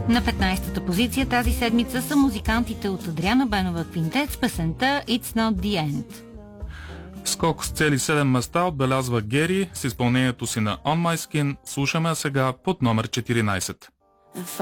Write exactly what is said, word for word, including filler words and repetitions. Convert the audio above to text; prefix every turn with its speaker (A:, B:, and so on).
A: На петнайсета позиция тази седмица са музикантите от Адриана Бенова Квинтет с песента It's Not The End.
B: Скок с цели седем места отбелязва Гери с изпълнението си на On My Skin. Слушаме сега под номер четиринайсет.